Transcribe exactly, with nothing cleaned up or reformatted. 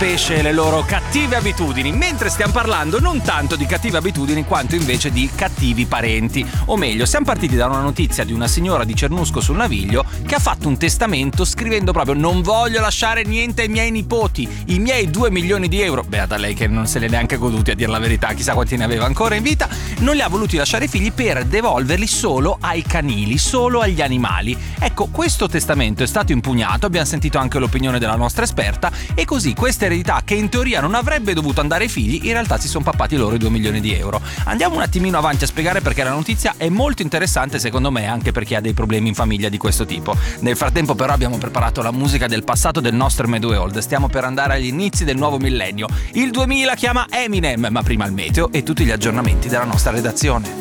pesce e le loro cattive abitudini, mentre stiamo parlando non tanto di cattive abitudini quanto invece di cattivi parenti. O meglio, siamo partiti da una notizia di una signora di Cernusco sul Naviglio che ha fatto un testamento scrivendo proprio: non voglio lasciare niente ai miei nipoti, i miei due milioni di euro, beata lei che non se li è neanche goduti a dir la verità, chissà quanti ne aveva ancora in vita, non li ha voluti lasciare ai figli per devolverli solo ai canili, solo agli animali. Ecco, questo testamento è stato impugnato, abbiamo sentito anche l'opinione della nostra esperta, e così questa eredità, che in teoria non avrebbe dovuto andare ai figli, in realtà si sono pappati loro i due milioni di euro. Andiamo un attimino avanti a spiegare, perché la notizia è molto interessante secondo me, anche per chi ha dei problemi in famiglia di questo tipo. Nel frattempo però abbiamo preparato la musica del passato del nostro M due Old, stiamo per andare agli inizi del nuovo millennio. Il duemila chiama Eminem, ma prima il meteo e tutti gli aggiornamenti della nostra redazione.